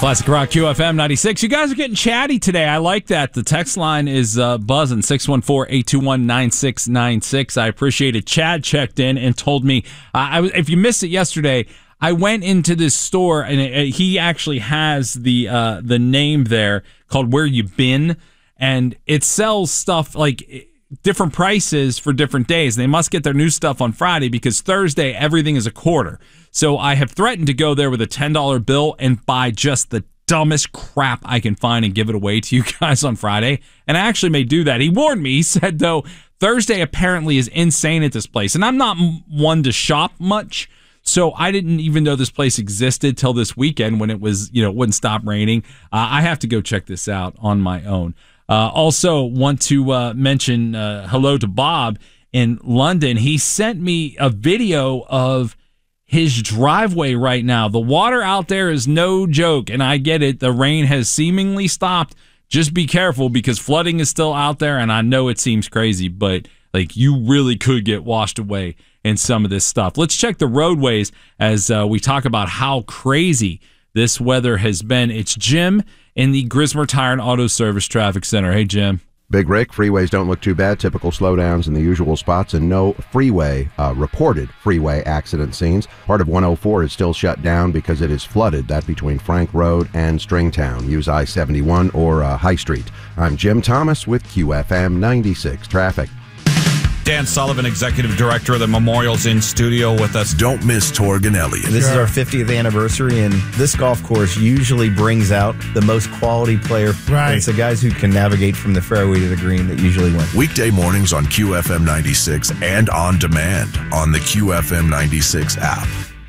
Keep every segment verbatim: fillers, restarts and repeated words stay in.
Classic Rock Q F M ninety-six. You guys are getting chatty today. I like that. The text line is uh, buzzing, six one four, eight two one, nine six nine six. I appreciate it. Chad checked in and told me, uh, I, if you missed it yesterday, I went into this store, and it, it, he actually has the uh, the name there called Where You Been, and it sells stuff like different prices for different days. They must get their new stuff on Friday because Thursday everything is a quarter. So I have threatened to go there with a ten dollar bill and buy just the dumbest crap I can find and give it away to you guys on Friday. And I actually may do that. He warned me. He said, though, Thursday apparently is insane at this place. And I'm not one to shop much, so I didn't even know this place existed till this weekend when it was, you know, it wouldn't stop raining. Uh, I have to go check this out on my own. Uh, also want to uh, mention uh, hello to Bob in London. He sent me a video of his driveway right now. The water out there is no joke, and I get it. The rain has seemingly stopped. Just be careful because flooding is still out there, and I know it seems crazy, but like you really could get washed away in some of this stuff. Let's check the roadways as uh, we talk about how crazy this weather has been. It's Jim in the Grismer Tire and Auto Service Traffic Center. Hey, Jim. Big Rick, freeways don't look too bad. Typical slowdowns in the usual spots and no freeway, uh, reported freeway accident scenes. Part of one oh four is still shut down because it is flooded. That between Frank Road and Stringtown. Use I seventy-one or uh, High Street. I'm Jim Thomas with Q F M ninety-six Traffic. Dan Sullivan, Executive Director of the Memorials, in studio with us. Don't miss Torgan Elliott. This sure. is our fiftieth anniversary, and this golf course usually brings out the most quality player. Right. And it's the guys who can navigate from the fairway to the green that usually win. Weekday mornings on Q F M ninety-six and on demand on the Q F M ninety-six app.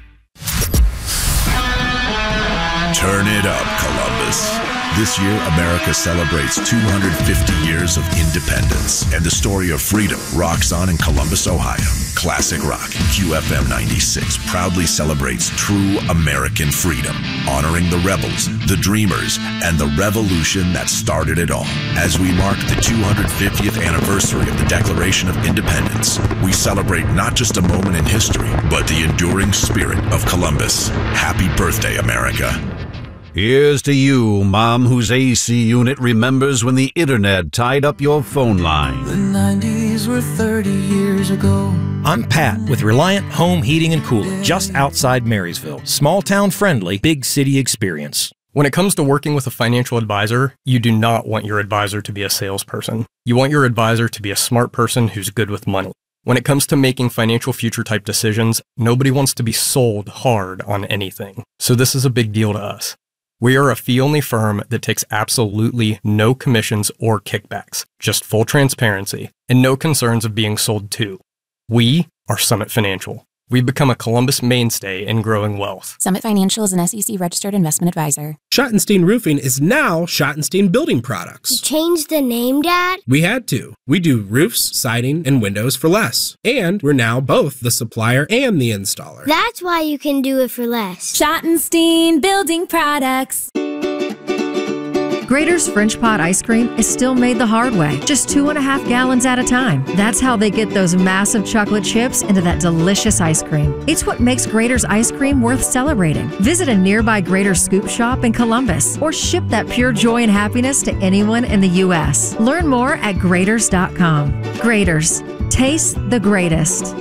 Turn it up, Columbus. This year, America celebrates two hundred fifty years of independence, and the story of freedom rocks on in Columbus, Ohio. Classic Rock, Q F M ninety-six proudly celebrates true American freedom, honoring the rebels, the dreamers, and the revolution that started it all. As we mark the two hundred fiftieth anniversary of the Declaration of Independence, we celebrate not just a moment in history, but the enduring spirit of Columbus. Happy birthday, America. Here's to you, Mom, whose A C unit remembers when the internet tied up your phone line. The nineties were thirty years ago. I'm Pat with Reliant Home Heating and Cooling, just outside Marysville. Small town friendly, big city experience. When it comes to working with a financial advisor, you do not want your advisor to be a salesperson. You want your advisor to be a smart person who's good with money. When it comes to making financial future type decisions, nobody wants to be sold hard on anything. So this is a big deal to us. We are a fee-only firm that takes absolutely no commissions or kickbacks, just full transparency, and no concerns of being sold to. We are Summit Financial. We've become a Columbus mainstay in growing wealth. Summit Financial is an S E C-registered investment advisor. Schottenstein Roofing is now Schottenstein Building Products. You changed the name, Dad? We had to. We do roofs, siding, and windows for less. And we're now both the supplier and the installer. That's why you can do it for less. Schottenstein Building Products. Grater's French Pot ice cream is still made the hard way, just two and a half gallons at a time. That's how they get those massive chocolate chips into that delicious ice cream. It's what makes Grater's ice cream worth celebrating. Visit a nearby Grater's Scoop Shop in Columbus or ship that pure joy and happiness to anyone in the U S. Learn more at graters dot com. Grater's. Taste the greatest.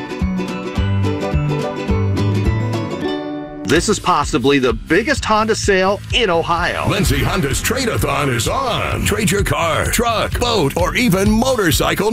This is possibly the biggest Honda sale in Ohio. Lindsay Honda's Trade-A-thon is on. Trade your car, truck, boat, or even motorcycle